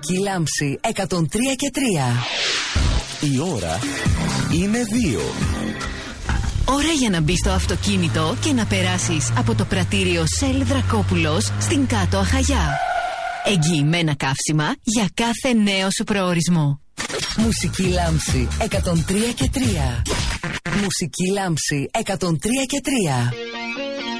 Μουσική Λάμψη 103 και 3. Η ώρα είναι 2. Ώρα για να μπεις στο αυτοκίνητο και να περάσεις από το πρατήριο Shell Δρακόπουλος στην Κάτω Αχαγιά. Εγγυημένα καύσιμα για κάθε νέο σου προορισμό. Μουσική Λάμψη 103 και 3. Μουσική Λάμψη 103 και 3.